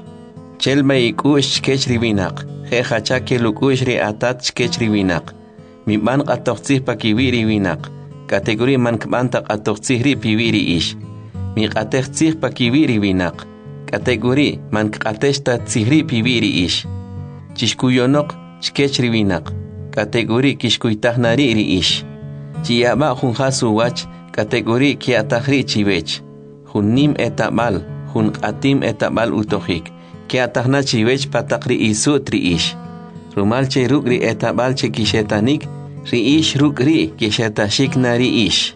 Chelma ikush chkech riwinak, he hachake lukush ri atat chkech riwinak, mi ban qatoqtzih pa kiwiri winak, kategori man kbanta qatoqtzih ri piwiri ish, mi qateqtzih pa kiwiri winak, kategori man qateshta tzihri piwiri ish, chishkuyonok chkech riwinak, kategori kishkuytahnari ri ish, chiyaba hun hasu wach, kategori kiatahri chiwech, hun nim etabal, hun qatim etabal utohik, que atahna chiwech patakri isutri ish. Rumalche rukri etabalche kishetanik, ri ish rukri kishetashik nari ish.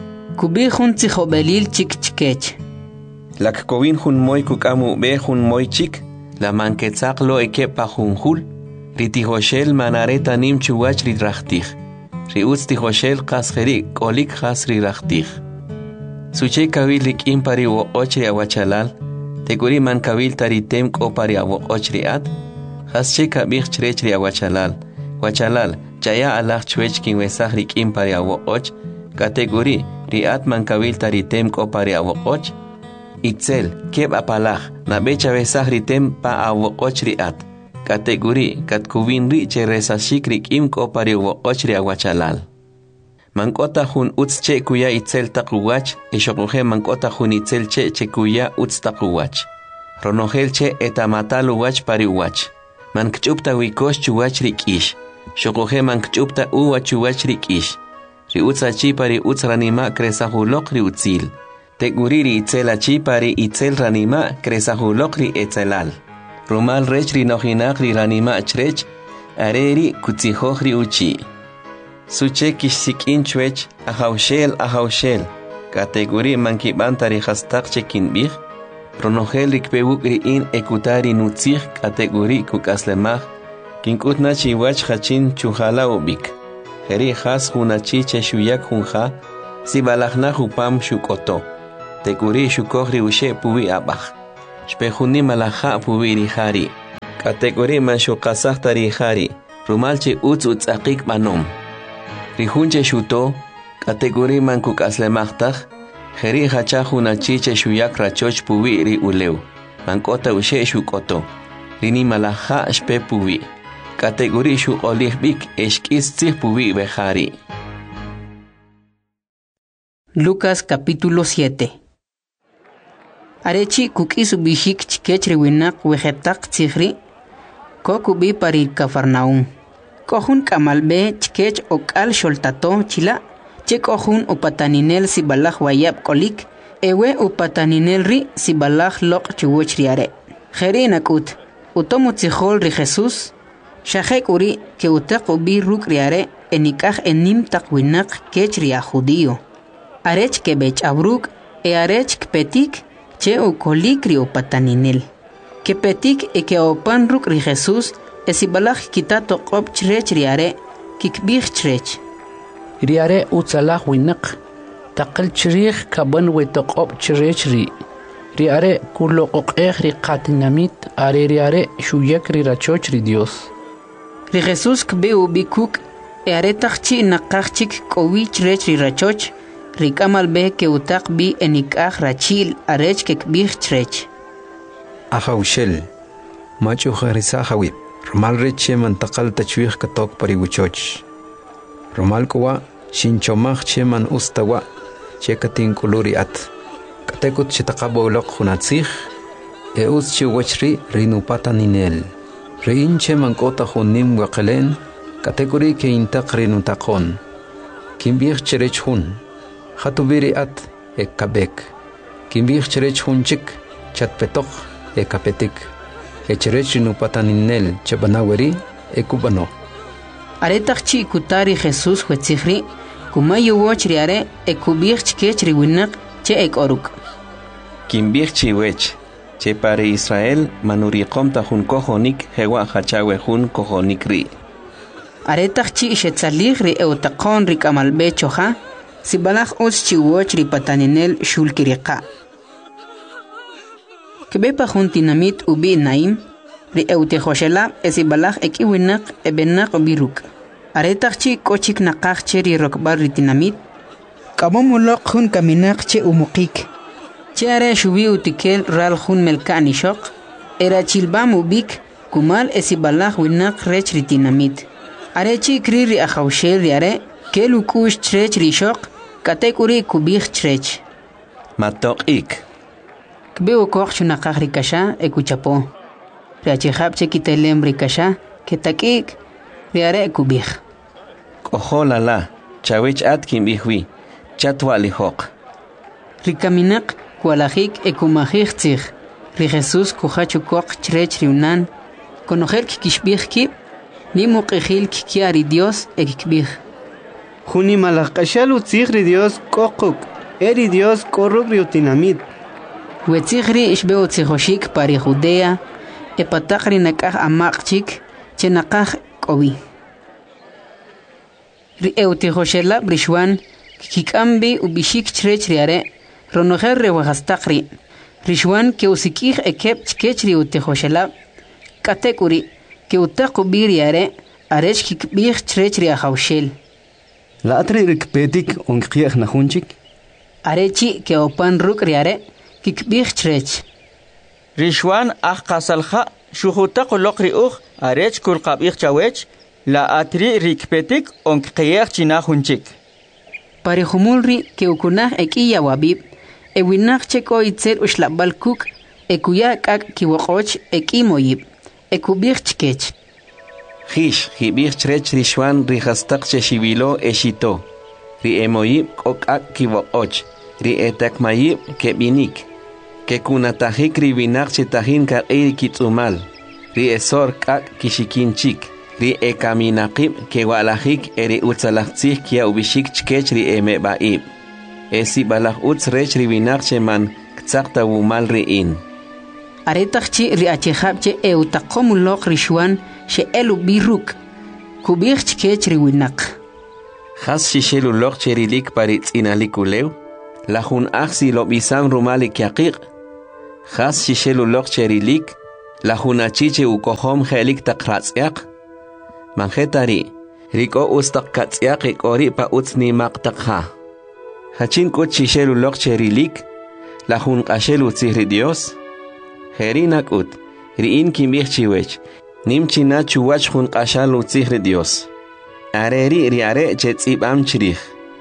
Kubi hun tzihobelil chik chikech. Lak kovin hun moy kukamu be hun moy chik, la manketzak lo ekepa hun hul, ri tihoshel manareta nim chuwach ri rachtich. Ri utz tihoshel kasjeri kolik has ri rachtich. Suche kawilik impari wo ochri awachalal, Teguri man kabil taritem ko pari awo ochriat, hasche kabir chrechri awachalal, wachalal, chaya alah chwech kin wesahri kim pari awo och, kategori riat man kabil taritem ko pari awo och, itzel, keb apalah, na becha wesahri tem pa awo och riat, kategori katkuvin ri che resashikri kim ko pari awo ochri awachalal. Mankota hun utz che kuya itzel takuwach, ishokuhe mankota hun itzel che che kuya utz takuwach. Ronohel che etamatalu wach pari wach. Mankchupta wikosh chuwach rikish. Shokuhe mankchupta uwa chuwach rikish. Ri utza chi pari utz ranima kresahulok ri utzil. Teguriri itzela chi pari itzel ranima kresahulok ri etzelal. Rumal rech ri nohinak ri ranima chrech, areri kutzihoch ri uchi. Suche kishsikin chwech, ahaushel, ahaushel, kategori mankibantari hastak chekin bih, pronohel rikpewuk in ekutari nutzih kategori kukaslemach, kinkutna chiwach hachin chuhala ubik. Heri has hunachi che shuyak hunja, si balachna hupam shukoto. Tekuri shukogri ushe puwi abach. Shpehuni malaha puwi rihari. Kategori man shukasach tarihari. Rumalche utz utz akik manom. Rihunche shuto, kategori man kuk aslemachtaj. Heri hacha hunachi che shuyak rachoch puwi ri uleu. Mankota ushe shukoto. Rini malaha shpe puwi. Kategori shu olihbik eshkis tzih puwi behari. Lucas capítulo siete. Arechi kukis bishik chikech riwinak wejetak tzihri. Kokubi parir Cafarnaum. Kohun kamalbe chikech okal sholtato chila. Chekohun upataninel sibalach wayab kolik. Ewe upataninel ri sibalach lok chiwoch riare. Jeri nakut. Utomu tzihol ri Jesus. Shahek uri que utak ubi ruk riare enikaj enim takwinak kech ria judío. Arech que bech abruk e arech petik che u kolik rio pataninel. Que petik e que opan ruk ri Jesús esibalach kitato qop chrech riare kikbich chrech. Riare utsalah winak taqal chrich kaban wetoqop chrech ri. Riare kuloqoq ri qatinamit are riare shuyak ri rachoch ri Dios. Ri Jesús kbe ubi kuk e aretachchi nakachchik kowich rech ri rachoch. Rikamal be que utak bi enikaj rachil arech que kbich chrech. Ahaushel, machu harisa hawib, romal reche mantakal tachwich katok pariwichoch. Romal kowa, shinchomach cheman ustawa, chekatin kuluri at. Katekut chitakabo lok hunatzich, e us chiwachri rinupata ninel. Rein cheman kota hunim wakelen, katekuri ke intak rinutakon. Kimbich cherech hun. Hatubiri at e kabek. Kimbich cherech hunchik chat petok e kapetik. E cherech nupataninel chabanaweri e kubano. Aretachchi kutari Jesús huetzihri, kumayu woch riare e kubich kech riwinak che ek oruk. Kimbich chiwech, che pare Israel manuriqom tahun kohonik hewa hachawe hun kohonik ri. Aretachchi shetzalig ri eutaqon ri kamalbe choha, sibalach os chiwoch ri pataninel shulkiriqa. Kebepa juntinamit ubi naim, ri eutejoshela esibalach ekiwinak ebenak ubiruk. Aretachchi kochik nakachche ri rokbar ri tinamit, kabomulok hun kaminak che umukik. Che are shubi utikel ral hun melkani shok, era chilbam ubik, kumal esibalach winak rech ri tinamit. Arechi kri ri ahaushel ri are, Kelu kush chrech rishok, katekuri kubich chrech. Matok ik. Kbeo koch chunakach rikasha ekuchapo. Riachihab chekitelem rikasha, ketakik, riare kubich. Koho lala, chawich atkin bihwi, chatwali hok. Rikaminak, kualajik ekumajik tzich. Ri Jesus kuhachu koch chrech riunan, konojer kikishbich kip, ni muqijil kikiari Dios ekikbich. Juni malakashalu tzigri Dios kokuk, eri Dios koruk riutinamit. Wetzigri ishbeo tzijoshik pari Judea, e patakri nakaj amakchik, che nakaj kobi. Ri eutijoshela brishwan, kikambi ubishik chrech riare, ronojer rewahastakri. Rishwan ke usikij ekep chkech riutijoshela, katekuri, ke utakubi riare, arech kikbich chrech riahaushel. La atri rikpetik onkiech na hunchik. Arechi ke opan ruk riare kikbich chrech. Rishwan ah kasalha shuhuta kolokri uch arech kulqabich chawech la atri rikpetik onkiech china hunchik. Parihumulri ke ukunah ekiya wabib ewinach cheko itzer ushlabal kuk ekuya kak kiwokoch ekimoyib ekubich chkech. Hish, hibich chrech rishwan rihastak cheshibilo eshito. Ri emoyib kokak kiwokoch. Ri etak mayib kebinik. Ke kunatajik ribinak chetahin ka eri kitsumal. Ri esor kak kishikinchik. Ri ekaminakib ke walajik eri utsalachtzih kia ubishik chkech ri emebaib. Esi balach utz rech ribinak cheman ktsakta wumal riin. Aretachchi ri achehapche eutakomulok rishwan she elu biruk kubich chkech riwinak. Has shishelu loch cherilik paritz inalikuleu. La hun axi lo bisam rumalik yaqiq. Has shishelu loch cherilik. La hun achiche ukohom helik takratsiak. Manjetari. Riko ustak katsiak ikori pa utsni maktakha. Hachin kut shishelu loch cherilik. La hun ashelu tzihri Dios. Herinak ut. Riin kimbih chiwech. Nimchi na chuwach hun ashalu tzihri Dios. Areri riare chetzib am chirich.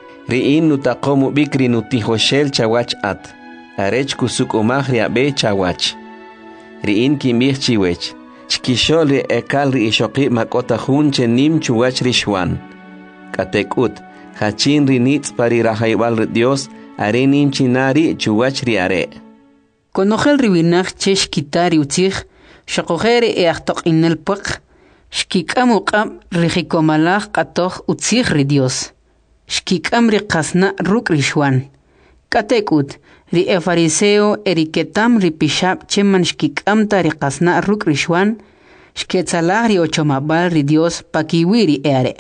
Riin nutakomu bikri nutihoshel chawach at. Arech kusuk umach riabe chawach. Riin kimbih chiwech. Chkishol ri ekal ri ishoqi makota hun chenim chuwach rishwan. Katekut. Hachin rinitz pari rahaibal Dios. Are nim chinari chuwach riare. Konogel riwinach chesh kitari utzich. Shakogere e achtok inel puk. Shkikam uqam rihikomalach qatoh utzich ri Dios. Shkikam ri qasna ruk rishwan. Katekut ri e fariseo eriketam ri pishab cheman shkikam ta ri qasna ruk rishwan. Shketzalah ri ochomabal ri Dios pakiwiri eare.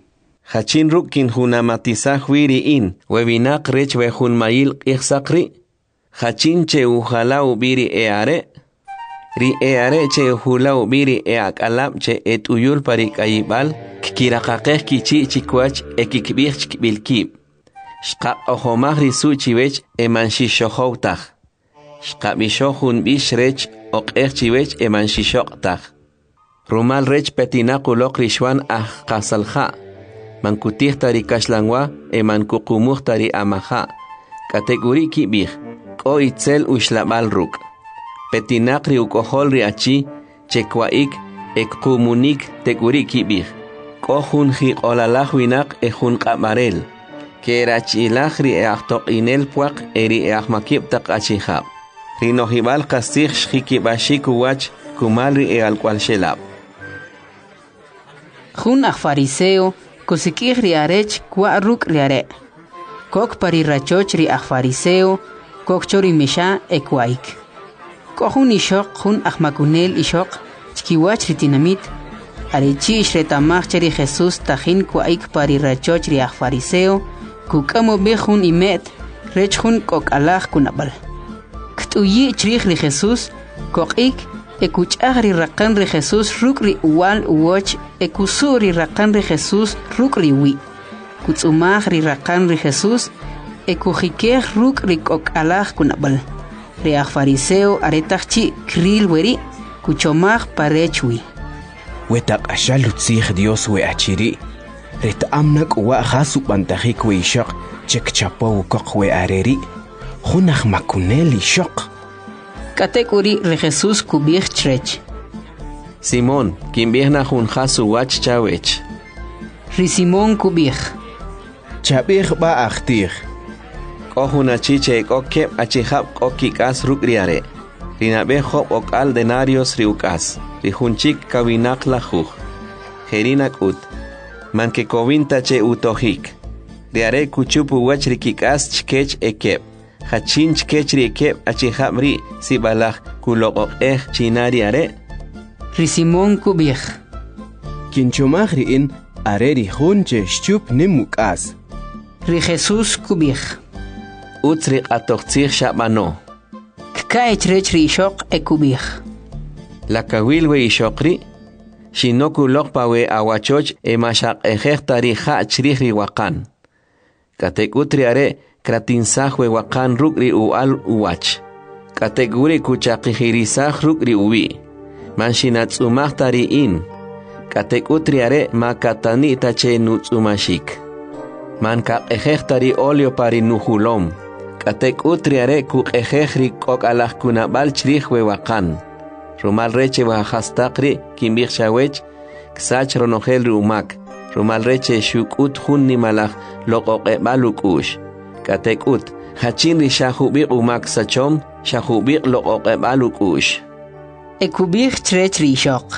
Hachin rukin hunamatizah wiri in. Webinak rech wehun mayil ikhsakri. Hachin che uhala ubiri eare. Ri eare che hula ubiri e akalab che et uyul parik ayibal kikirakakeh kichi chikwach e kikbich chikbilkib. Shka ohomah risu chiwech e manshishohoutach. Shka bishohun bishrech okeh chiwech e manshishoktach. Rumal rech petinakulok rishwan ah kasalha. Mankutih tari kashlangwa e mankukumuh tari amaha. Kategori kibih. Ko itzel ushlabal ruk. Petinakri ukohol riachi, chekwaik, ek kumunik tekuri kibir. Kohun hik olalah winak e hun kamarel. Kerachilahri e achtok inel puak eri e ahmakib tak achihab. Rinohibal kasih shikibashik uwach kumalri e alkwal shelab. Hun ah fariseo, kusikih riarech kwa ruk riare. Kok parirachoch ri ah fariseo, kok chori misha e kwaik. Kohun ishok hun ahmakunel ishok chkiwach ritinamit arechi ishretamach cheri Jesus tajin kwaik pari rachoch ri fariseo kukamo behun imet rech hun kok alach kunabal ktuyi chrich ri Jesus kokik ekuchah ri raqan ri Jesus ruk ri uwal uwoch ekusuri raqan ri Jesus ruk ri wi kutsumach ri raqan ri Jesus ekujikeh ruk ri kok alach kunabal Reach fariseo aretachchi kril weri kuchomach parechwi. Wetak ashalutzich Dios we achiri. Ret amnak wa khasu bantahik we shok chek chapo kok we areri. Hunach makuneli shok. Katekuri re Jesus kubich trech. Simon, kimbih na hun khasu wach chawech. Ri Simon kubich. Chabich ba achtir. Kohuna chiche kokep achihab kokikas rukriare. Rinabe hop ok al denarios riukas. Rihunchik kawinak lahuj. Herinak ut. Manke kovinta che utohik. Riare kuchupu wach rikikas chkech ekep. Hachin chkech rikep achihab ri sibalach kulok eh chinariare. Risimon kubich. Kinchomach riin are rihunche shchup nimukas. Ri Jesus kubich. Utsri atochtzich shabano. Kkaech rech ri ishok ekubich. La kawil we ishokri. Shinoku lokpa we awachoch e mashak ejech tarija chrich ri wakan. Katek utri are kratinsach we wakan ruk ri ual uwach. Katek uri kuchakihirisach ruk ri uwi. Manshinatz tari in. Katek utri are makatani tache nutzumashik. Man kak ejech tari olio pari nuhulom. Katek utriare kuk ejechri kok alah kunabal chrich we wakan. Rumal reche wa hastakri kimbich shawech ksach ronogel rumak. Rumal reche shuk ut hun ni malach lokok e baluk ush. Katek ut hachin ri shahubik umak sachom shahubik lokok e baluk ush. Ekubich trech ri shok.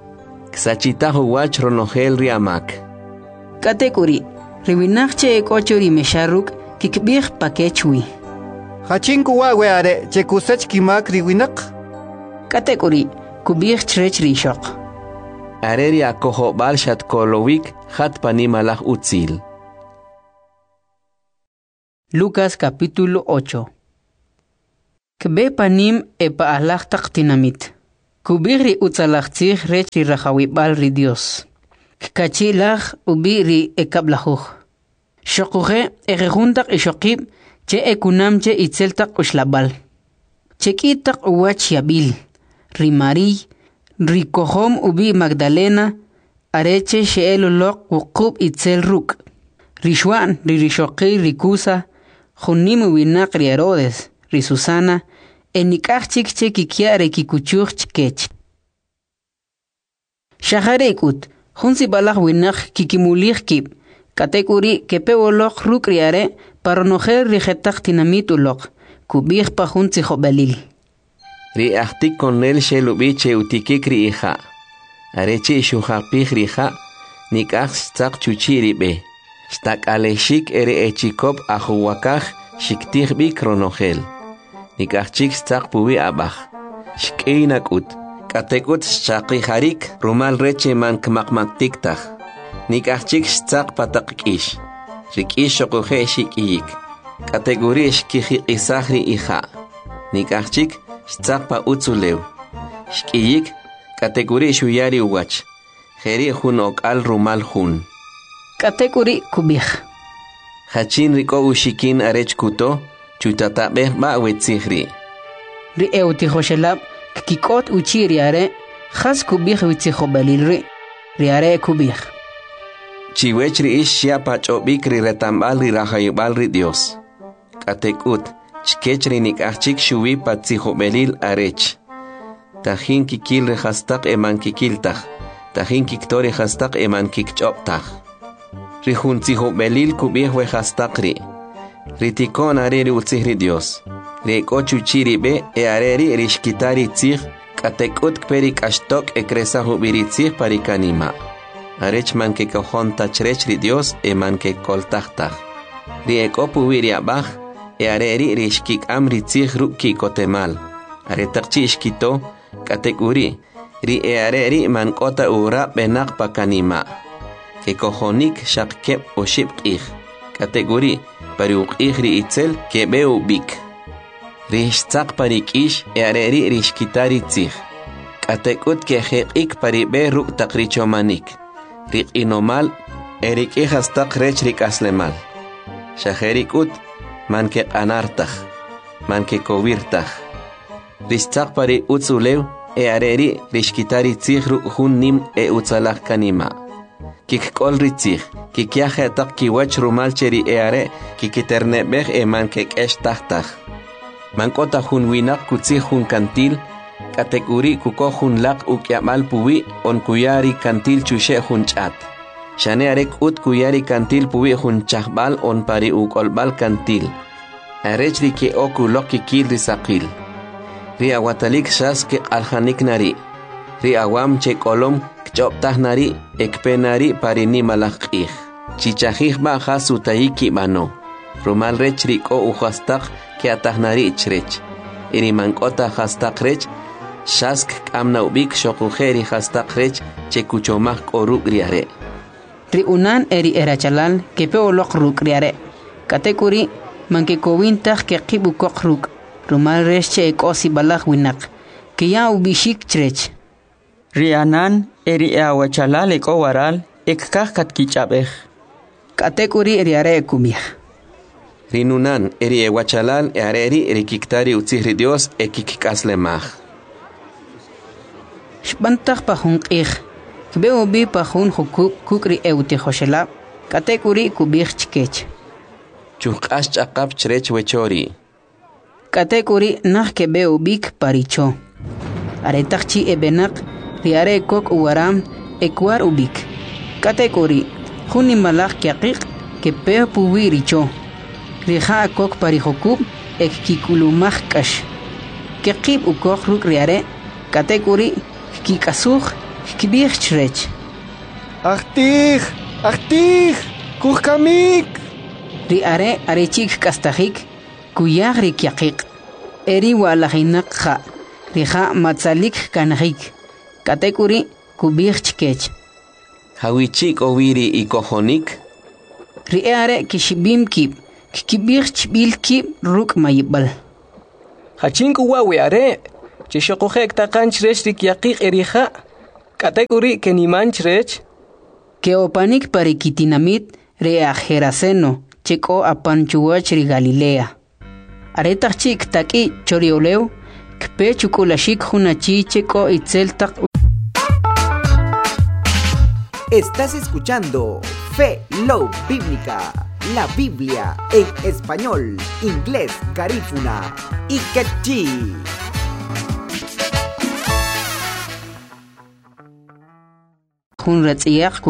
Ksachitahu wach ronogel ri amak. Katek uri riwinachche ekochori mesharuk kikbich pakechwi. Hachin kuwa we are che kusach kimak riwinak. Katekuri kubich trech rishok. Areri akoho balshat kolowik hat pani malach utzil. Lucas capítulo ocho. Kbe panim epa alach taqtinamit. Kubiri utzalachtzich rechri rachawibal ri Dios. Kachilach ubiri ekablahuch. Shokuhe erejuntak ishokib che ekunamche itzeltak ushlabal. Chekitak uwach yabil. Ri Mari, ri kohom ubi Magdalena, areche sheelolok wukub itzel ruk. Rishwan, ri rishoki rikusa, junimu winak ri Herodes, ri Susana, enikachik che kikiare kikuchuch chkech. Shaharekut, junsi balach winak kikimulich kib, katekuri kepewolok ruk riare, paronojer rijetak tinamitulok, kubich pa junsi jobalil. Ri ahtik konel shelubiche utikikri iha. Areche shuhapich riha, nikach stak chuchiri be. Stak aleshik ere echikop ahuwakach shiktich bi kronogel. Nikachik stak puwi abach. Shkeinakut. Katekut shaki harik rumal reche man kmakmaktiktach. Nikachik stak patakish. Rikish shokuhe shikiyik. Kategori shkihi isahri iha. Nikachik stak pa utsulew. Shkiyik kategori shuyari uwach. Heri hun ok al rumal hun. Kategori kubich. Hachin riko ushikin arech kuto, chutatabe ba wetzihri. Ri eutihoshelab, kikot uchiriare, has kubich witzihobalilri, riare kubich. Chiwechri ish shiapa chobikri retambalri rahayubalri Dios. Katekut, chkechri nikachik shuwi patzihobelil arech. Tajin kikil rehastak eman kikiltach. Tajin kiktori hastak eman kikchoptach. Rihun tzihobelil kubih wehastakri. Ritikon areri utzihri Dios. Reko chuchiri be e areri rishkitari tzih. Katekut kperi kashtok ekresahu biritzih parikanima. Arech man ke kohon tachrechri Dios eman ke koltachtach. Rieko puwiri abach e areri rishkik amri tzih ruki kotemal. Aretakchi ishkito kategori ri e areri man kota ura benak pakanima. Que cojonik shakep o shipkich. Kategori pariukich ri itzel que beu bik. Rishtzak parikish e areri rishkitari tzich. Katekut que hekik paribe ruk takrichomanik. Rik inomal erik ihastak rech rik aslemal. Shaherikut man ke anartach. Man ke kovirtach. Rishtzak pari utzulew e areri rishkitari tzich ruk hun nim e utzalach kanima. Kik kol ritzich, kik yahe tak ki wach rumal cheri eare, kik eterne bech e man kek esh tahtach. Man kota hun winak kutzich hun kantil, kategori kuko hun lak ukyamal puwi on kuyari kantil chushe hun chat. Shane arek ut kuyari kantil puwi hun chahbal on pari ukolbal kantil. Arechri ke oku loki kil risakil. Ri awatalik shas ke alhanik nari. Ri awam che kolom Choptah nari ekpenari parini malakih. Chichahih ba hasutaiki mano. Rumal rech riko uhastak ke atah nari chrech. Iri mankota hastak rech. Shask amna ubik shokuheri hastak rech chekuchomah koruk riare. Ri unan eri erachalal ke peolok ruk riare. Katekuri manke kowintah ke kibu kokruk. Rumal rech che ekosi balak winak. Ke ya ubishik chrech. Rianan eri awachalal eko waral ekkah katkichapej. Katekuri eriare kumih. Rinunan eri ewachalal eareri rikiktari utzihri Dios ekikikaslemach. Shbantach pahunqih. Kbeo bi pahun hukuk kukri eutihoshelab. Katekuri kubih chkech. Chukash chakap chrech wechori. Katekuri nah kebeo bik paricho. Aretakchi ebenak riare kok uwaram ekwar ubik. Kategori huni malak kyakik ke pe puwi richo. Riha kok parihokub ek kikulumach kash. Kekib ukok ruk riare kategori kikasuch kibich chrech. Achtich, achtich, kuchkamik. Riare arechik kastahik kuyag rikyakik. Eri walahinak ha. Riha matzalik kanahik. Kategori kubich chkech. Hawichik oviri ikohonik. Riare kishibim kip. kibir chibilki ruk mayibal hachink uwawi are chishokojek takanch rechrik yaqiq erija katekuri kenimanch rech que opanik parikitinamit re ajeraceno cheko apanchuach ri Galilea aretach chik taki chorioleu kpe chukulashik hunachi cheko itzeltak. Estás escuchando Fe Love Bíblica, la Biblia en español, inglés, garífuna y quechí. Hun ratsiyak